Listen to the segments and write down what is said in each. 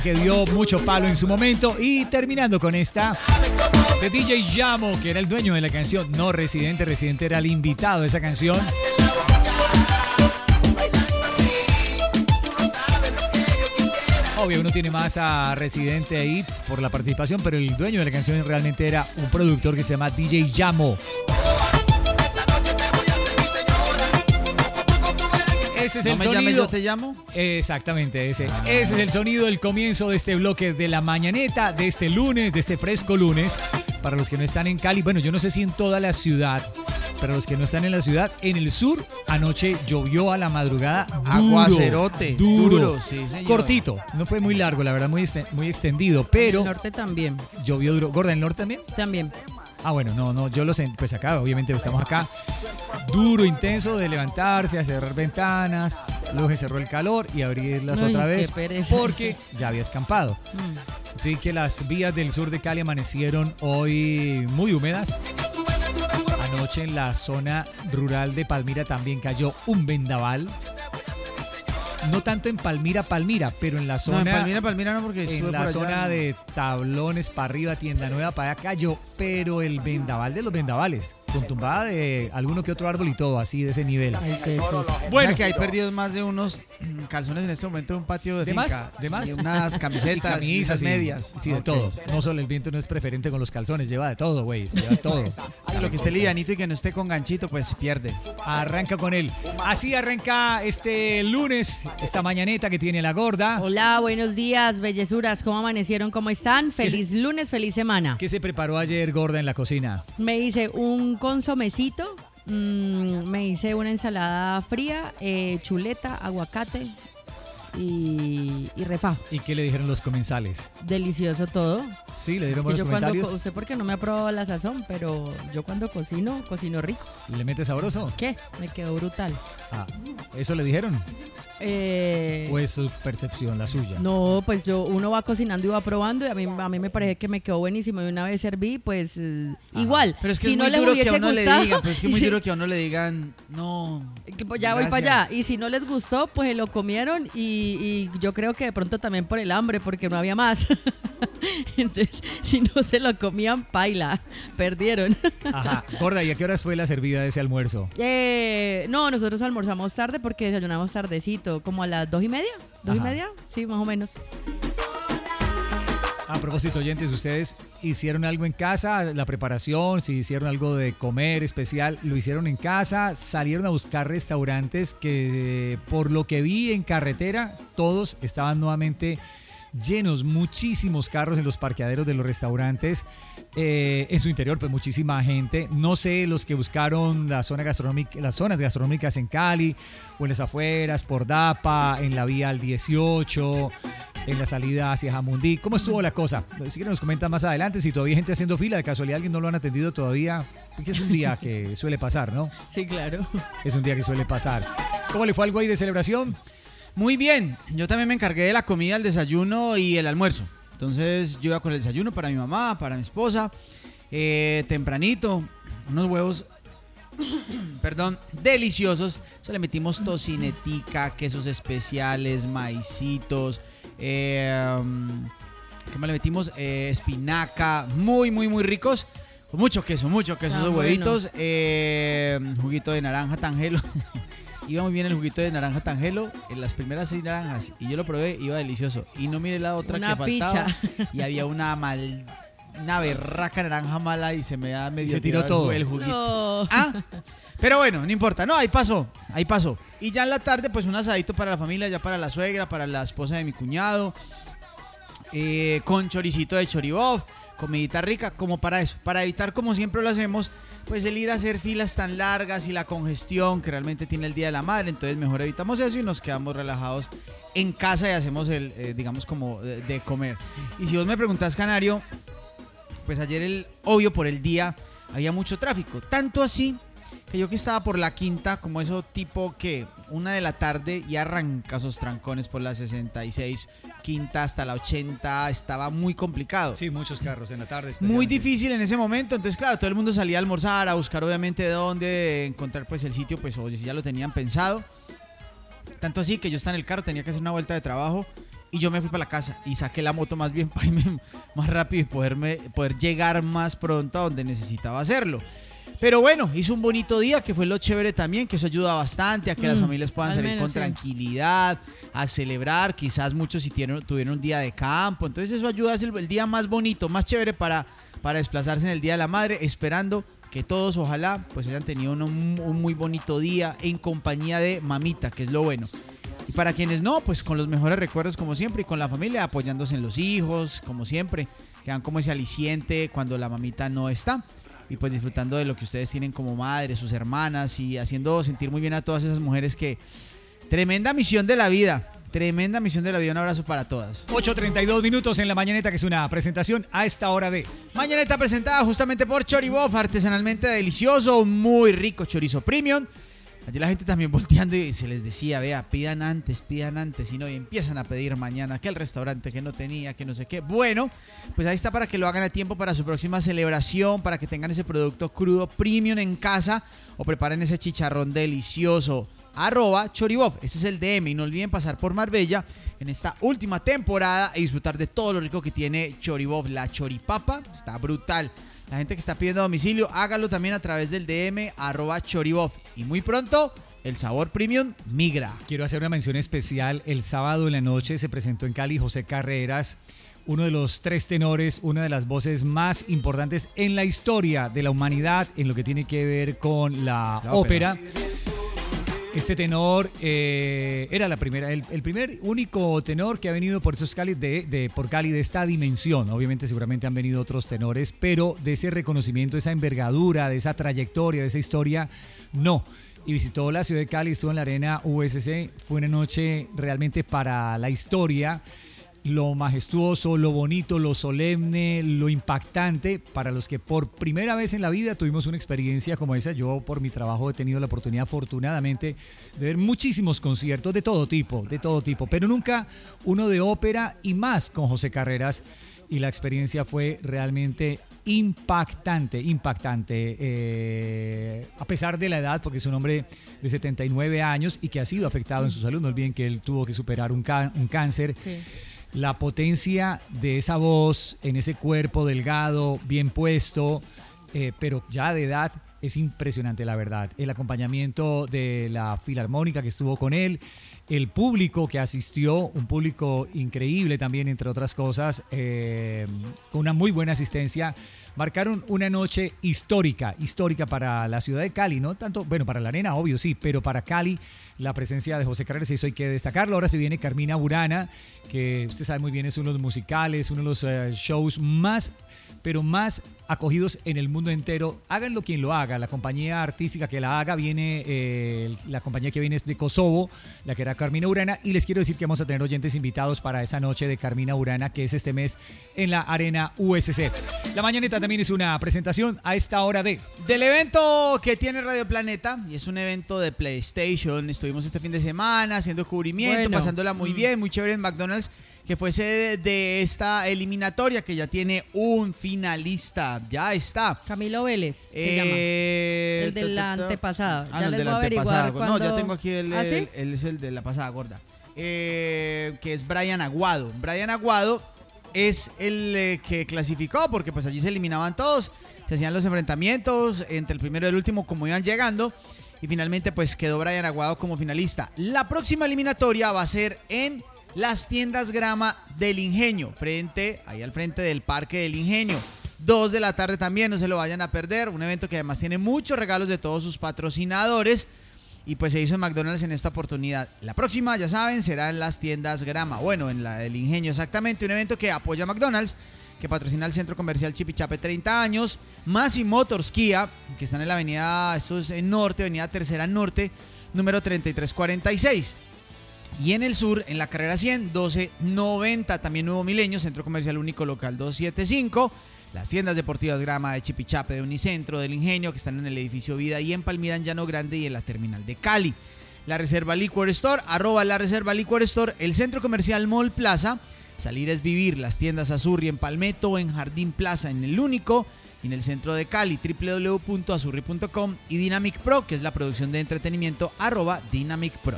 que dio mucho palo en su momento. Y terminando con esta de DJ Yamo, que era el dueño de la canción, no Residente. Residente era el invitado de esa canción. Obvio, uno tiene más a Residente ahí por la participación, pero el dueño de la canción realmente era un productor que se llama DJ Yamo. Ese es el sonido. Llame, yo te llamo. Exactamente, ese es el sonido del comienzo de este bloque de la mañaneta, de este lunes, de este fresco lunes. Para los que no están en Cali, bueno, yo no sé si en toda la ciudad, pero los que no están en la ciudad, en el sur, anoche llovió a la madrugada. Aguacerote. Duro. Sí, señor. Cortito, no fue muy largo, la verdad, muy extendido, pero En el norte también. llovió duro. ¿Gorda, en el norte también? También. Ah, bueno, no, yo lo sé, pues acá, obviamente estamos acá. Duro, intenso de levantarse, a cerrar ventanas, luego se cerró el calor y abrirlas otra vez porque ya había escampado. Así que las vías del sur de Cali amanecieron hoy muy húmedas. Anoche en la zona rural de Palmira también cayó un vendaval. No tanto en Palmira, pero en la zona. No, en Palmira no, porque en la zona de Tablones para arriba, Tienda Nueva para allá cayó, pero el vendaval de los vendavales, con tumbada de alguno que otro árbol y todo, así de ese nivel. Bueno, que hay perdidos más de unos calzones en este momento en un patio de finca. ¿De más? Y unas camisetas, camisas, medias. Sí, de todo. No solo el viento no es preferente con los calzones, lleva de todo, güey, se lleva todo. Lo que esté livianito y que no esté con ganchito, pues se pierde. Arranca con él. Así arranca este lunes, esta mañaneta que tiene la gorda. Hola, buenos días, bellezuras. ¿Cómo amanecieron? ¿Cómo están? Feliz lunes, feliz semana. ¿Qué se preparó ayer, gorda, en la cocina? Me hice un consomecito, me hice una ensalada fría, chuleta, aguacate y refajo. ¿Y qué le dijeron los comensales? Delicioso todo. Sí, le dieron buenos comentarios. Usted porque no me ha probado la sazón, pero yo cuando cocino rico. ¿Le mete sabroso? ¿Qué? Me quedó brutal. Ah, ¿eso le dijeron? ¿O es su percepción, la suya? No, pues uno va cocinando y va probando y a mí me parece que me quedó buenísimo y una vez serví, pues igual. Pero es que si es no muy les duro que a hubiese uno gustado, le digan, pero es que es muy duro que a uno le digan, no. Pues ya voy para allá. Y si no les gustó, pues se lo comieron y yo creo que de pronto también por el hambre, porque no había más. Entonces, si no se lo comían, paila, perdieron. Ajá, gorda, ¿y a qué horas fue la servida de ese almuerzo? No, nosotros almorzamos tarde porque desayunamos tardecito, como a las 2:30, 2:30, sí, más o menos. A propósito, oyentes, ¿ustedes hicieron algo en casa? La preparación, si hicieron algo de comer especial, ¿lo hicieron en casa? ¿Salieron a buscar restaurantes que, por lo que vi en carretera, todos estaban nuevamente llenos, muchísimos carros en los parqueaderos de los restaurantes, en su interior, pues muchísima gente. No sé, los que buscaron la zona gastronómica, las zonas gastronómicas en Cali o en las afueras, por Dapa, en la vía al 18, en la salida hacia Jamundí. ¿Cómo estuvo la cosa? Si quieren nos comentan más adelante, si todavía hay gente haciendo fila, de casualidad alguien no lo han atendido todavía, porque es un día que suele pasar, ¿no? Sí, claro. Es un día que suele pasar. ¿Cómo le fue algo ahí de celebración? Muy bien, yo también me encargué de la comida, el desayuno y el almuerzo. Entonces yo iba con el desayuno para mi mamá, para mi esposa, tempranito, unos huevos, perdón, deliciosos. Eso le metimos tocinetica, quesos especiales, maicitos, ¿qué más le metimos? Espinaca, muy, muy, muy ricos. Con mucho queso, esos huevitos, juguito de naranja Tangelo. Iba muy bien el juguito de naranja Tangelo en las primeras 6 naranjas y yo lo probé, iba delicioso. Y no mire la otra que faltaba. Y había una berraca naranja mala y se me da medio. Se tiró todo el juguito. No. Pero bueno, no importa. No, ahí pasó. Y ya en la tarde, pues un asadito para la familia, ya para la suegra, para la esposa de mi cuñado. Con choricito de choribof, comidita rica, como para eso. Para evitar, como siempre lo hacemos, pues el ir a hacer filas tan largas y la congestión que realmente tiene el Día de la Madre. Entonces mejor evitamos eso y nos quedamos relajados en casa y hacemos digamos como de comer. Y si vos me preguntás, Canario, pues ayer obvio por el día había mucho tráfico, tanto así que yo que estaba por la quinta, como eso tipo que 1 de la tarde y arranca esos trancones por la 66, quinta hasta la 80, estaba muy complicado. Sí, muchos carros en la tarde. Muy difícil en ese momento, entonces claro, todo el mundo salía a almorzar, a buscar obviamente dónde encontrar pues el sitio, pues o si ya lo tenían pensado. Tanto así que yo estaba en el carro, tenía que hacer una vuelta de trabajo y yo me fui para la casa y saqué la moto más bien para irme más rápido y poder llegar más pronto a donde necesitaba hacerlo. Pero bueno, hizo un bonito día, que fue lo chévere también, que eso ayuda bastante a que las familias puedan salir con tranquilidad, a celebrar. Quizás muchos si tuvieron un día de campo, entonces eso ayuda a ser el día más bonito, más chévere para desplazarse en el Día de la Madre, esperando que todos ojalá pues hayan tenido un muy bonito día en compañía de mamita, que es lo bueno. Y para quienes no, pues con los mejores recuerdos como siempre y con la familia, apoyándose en los hijos, como siempre, que dan como ese aliciente cuando la mamita no está. Y pues disfrutando de lo que ustedes tienen como madres, sus hermanas, y haciendo sentir muy bien a todas esas mujeres que... Tremenda misión de la vida. Tremenda misión de la vida. Un abrazo para todas. 8:32 minutos en la Mañaneta, que es una presentación a esta hora de... Mañaneta presentada justamente por Choribof, artesanalmente delicioso, muy rico chorizo premium. Allí la gente también volteando y se les decía, vea, pidan antes, y no, y empiezan a pedir mañana que el restaurante que no tenía, que no sé qué. Bueno, pues ahí está para que lo hagan a tiempo para su próxima celebración, para que tengan ese producto crudo premium en casa o preparen ese chicharrón delicioso. @Choribof, ese es el DM, y no olviden pasar por Marbella en esta última temporada y disfrutar de todo lo rico que tiene Choribof. La choripapa está brutal. La gente que está pidiendo a domicilio, hágalo también a través del DM @Choribof. Y muy pronto, el sabor premium migra. Quiero hacer una mención especial. El sábado en la noche se presentó en Cali José Carreras, uno de los 3 tenores, una de las voces más importantes en la historia de la humanidad en lo que tiene que ver con la ópera. Este tenor era el primer único tenor que ha venido por esos Cali por Cali de esta dimensión. Obviamente seguramente han venido otros tenores, pero de ese reconocimiento, de esa envergadura, de esa trayectoria, de esa historia, no. Y visitó la ciudad de Cali, estuvo en la Arena USC. Fue una noche realmente para la historia. Lo majestuoso, lo bonito, lo solemne, lo impactante, para los que por primera vez en la vida tuvimos una experiencia como esa. Yo por mi trabajo he tenido la oportunidad, afortunadamente, de ver muchísimos conciertos de todo tipo, pero nunca uno de ópera, y más con José Carreras, y la experiencia fue realmente impactante. A pesar de la edad, porque es un hombre de 79 años y que ha sido afectado en su salud. No olviden que él tuvo que superar un cáncer. Sí. La potencia de esa voz en ese cuerpo delgado, bien puesto, pero ya de edad, es impresionante, la verdad. El acompañamiento de la Filarmónica que estuvo con él, el público que asistió, un público increíble también, entre otras cosas, con una muy buena asistencia. Marcaron una noche histórica para la ciudad de Cali, no tanto, bueno, para la Arena, obvio, sí, pero para Cali la presencia de José Carreras, eso hay que destacarlo. Ahora se viene Carmina Burana, que usted sabe muy bien es uno de los musicales, uno de los shows más acogidos en el mundo entero. Háganlo quien lo haga, la compañía artística que la haga viene, la compañía que viene es de Kosovo, la que era Carmina Burana, y les quiero decir que vamos a tener oyentes invitados para esa noche de Carmina Burana, que es este mes en la Arena USC. La Mañaneta también es una presentación a esta hora del evento que tiene Radio Planeta, y es un evento de PlayStation. Estuvimos este fin de semana haciendo cubrimiento, pasándola muy bien, muy chévere en McDonald's, que fue sede de esta eliminatoria que ya tiene un finalista. Ya está. Camilo Vélez se llama. El de la antepasada. Ya les voy a averiguar cuándo... No, ya tengo aquí él es el de la pasada gorda. Que es Brian Aguado. Brian Aguado es el que clasificó, porque pues allí se eliminaban todos. Se hacían los enfrentamientos entre el primero y el último como iban llegando. Y finalmente pues quedó Brian Aguado como finalista. La próxima eliminatoria va a ser en las tiendas Grama del Ingenio, ahí al frente del Parque del Ingenio. 2 de la tarde también, no se lo vayan a perder. Un evento que además tiene muchos regalos de todos sus patrocinadores. Y pues se hizo en McDonald's en esta oportunidad. La próxima, ya saben, será en las tiendas Grama. Bueno, en la del Ingenio exactamente. Un evento que apoya a McDonald's, que patrocina el centro comercial Chipichape 30 años. Massey Motors Kia, que están en la avenida, esto es en Norte, avenida Tercera Norte, número 3346. Y en el sur, en la carrera 100, 1290, también Nuevo Milenio, Centro Comercial Único Local 275. Las tiendas deportivas Grama, de Chipichape, de Unicentro, del Ingenio, que están en el edificio Vida y en Palmira, en Llano Grande y en la terminal de Cali. La Reserva Liquor Store, @la Reserva Liquor Store. El Centro Comercial Mall Plaza, Salir es Vivir. Las tiendas Azurri en Palmetto, en Jardín Plaza, en El Único y en el centro de Cali, www.azurri.com. Y Dynamic Pro, que es la producción de entretenimiento, @Dynamic Pro.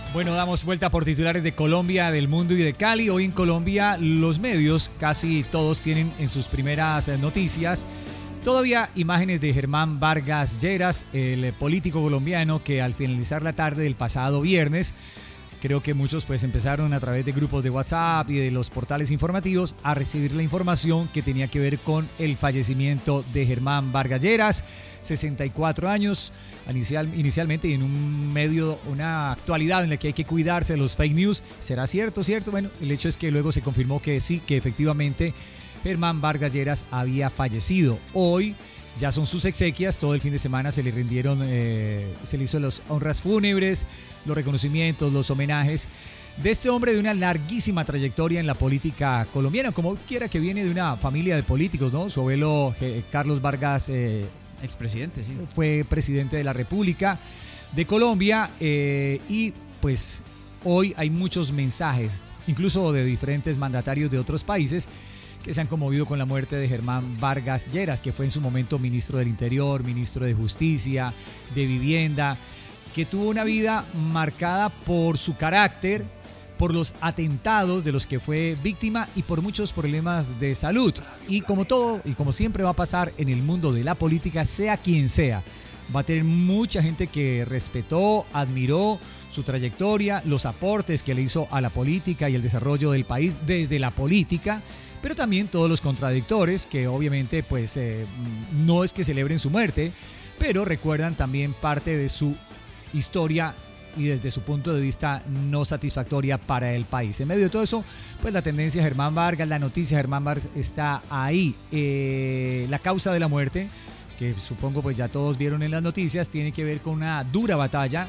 Bueno, damos vuelta por titulares de Colombia, del mundo y de Cali. Hoy en Colombia los medios, casi todos tienen en sus primeras noticias todavía imágenes de Germán Vargas Lleras, el político colombiano que al finalizar la tarde del pasado viernes, creo que muchos pues empezaron a través de grupos de WhatsApp y de los portales informativos a recibir la información que tenía que ver con el fallecimiento de Germán Vargas Lleras, 64 años, inicialmente, y en un medio, una actualidad en la que hay que cuidarse de los fake news. ¿Será cierto? Bueno, el hecho es que luego se confirmó que sí, que efectivamente Germán Vargas Lleras había fallecido. Hoy ya son sus exequias, todo el fin de semana se le rindieron, se le hizo las honras fúnebres, los reconocimientos, los homenajes de este hombre de una larguísima trayectoria en la política colombiana, como quiera que viene de una familia de políticos, ¿no? Su abuelo Carlos Vargas, expresidente, sí, fue presidente de la República de Colombia, y pues hoy hay muchos mensajes, incluso de diferentes mandatarios de otros países, que se han conmovido con la muerte de Germán Vargas Lleras, que fue en su momento ministro del Interior, ministro de Justicia, de Vivienda, que tuvo una vida marcada por su carácter, por los atentados de los que fue víctima y por muchos problemas de salud. Y como todo, y como siempre va a pasar en el mundo de la política, sea quien sea, va a tener mucha gente que respetó, admiró su trayectoria, los aportes que le hizo a la política y el desarrollo del país desde la política, pero también todos los contradictores que obviamente pues no es que celebren su muerte, pero recuerdan también parte de su historia y desde su punto de vista no satisfactoria para el país. En medio de todo eso, pues la tendencia Germán Vargas, la noticia Germán Vargas está ahí. La causa de la muerte, que supongo pues ya todos vieron en las noticias, tiene que ver con una dura batalla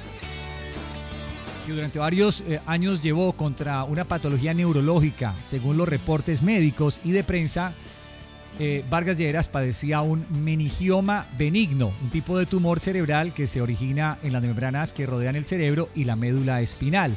que durante varios años llevó contra una patología neurológica. Según los reportes médicos y de prensa, Vargas Lleras padecía un meningioma benigno, un tipo de tumor cerebral que se origina en las membranas que rodean el cerebro y la médula espinal.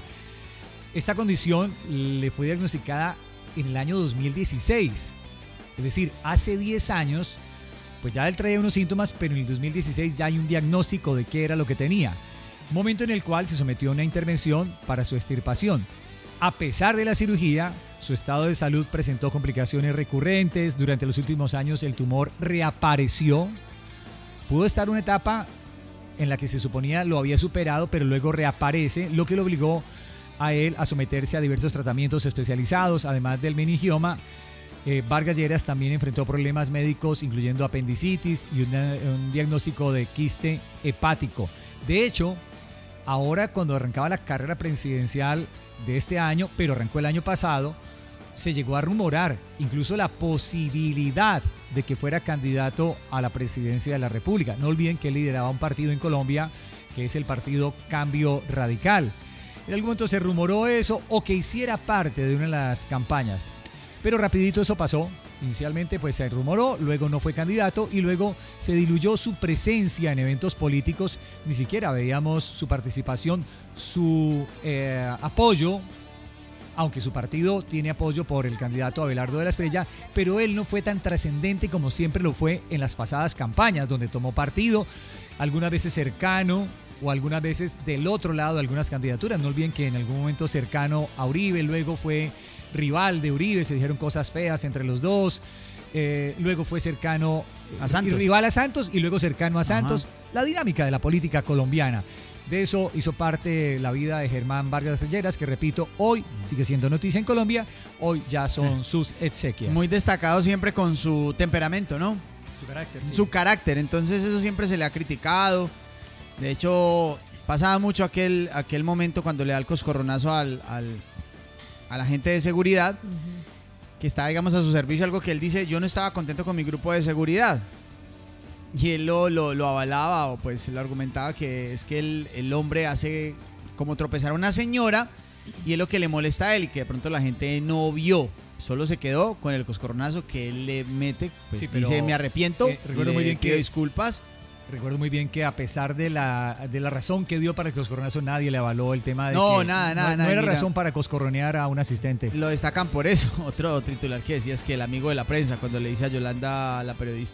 Esta condición le fue diagnosticada en el año 2016, es decir, hace 10 años, pues ya él traía unos síntomas, pero en el 2016 ya hay un diagnóstico de qué era lo que tenía. Momento en el cual se sometió a una intervención para su extirpación. A pesar de la cirugía, su estado de salud presentó complicaciones recurrentes. Durante los últimos años el tumor reapareció. Pudo estar una etapa en la que se suponía lo había superado, pero luego reaparece, lo que lo obligó a él a someterse a diversos tratamientos especializados. Además del meningioma, Vargas Lleras también enfrentó problemas médicos, incluyendo apendicitis y un diagnóstico de quiste hepático. De hecho, ahora cuando arrancaba la carrera presidencial de este año, pero arrancó el año pasado, se llegó a rumorar incluso la posibilidad de que fuera candidato a la presidencia de la República. No olviden que él lideraba un partido en Colombia, que es el partido Cambio Radical. En algún momento se rumoró eso, o que hiciera parte de una de las campañas. Pero rapidito eso pasó. Inicialmente pues se rumoró, luego no fue candidato y luego se diluyó su presencia en eventos políticos. Ni siquiera veíamos su participación, su apoyo, aunque su partido tiene apoyo por el candidato Abelardo de la Espriella, pero él no fue tan trascendente como siempre lo fue en las pasadas campañas, donde tomó partido, algunas veces cercano o algunas veces del otro lado de algunas candidaturas. No olviden que en algún momento cercano a Uribe, luego fue rival de Uribe, se dijeron cosas feas entre los dos, luego fue cercano a Santos, rival a Santos, y luego cercano a Santos. Ajá. La dinámica de la política colombiana. De eso hizo parte la vida de Germán Vargas Lleras, que repito, hoy sigue siendo noticia en Colombia, hoy ya son sus exequias. Muy destacado siempre con su temperamento, ¿no? Su carácter, sí. Su carácter, entonces eso siempre se le ha criticado. De hecho, pasaba mucho aquel momento cuando le da el coscorronazo a la gente de seguridad, que está, digamos, a su servicio, algo que él dice: yo no estaba contento con mi grupo de seguridad. Y él lo avalaba, o pues lo argumentaba, que es que el hombre hace como tropezar a una señora y es lo que le molesta a él, y que de pronto la gente no vio. Solo se quedó con el coscorronazo que él le mete, pues sí, dice: me arrepiento, recuerdo muy bien pido disculpas. Recuerdo muy bien que a pesar de la razón que dio para el coscorronazo, nadie le avaló el tema de no, que nada, no era razón para coscorronear a un asistente. Lo destacan por eso. Otro titular que decía es que el amigo de la prensa, cuando le dice a Yolanda, la periodista,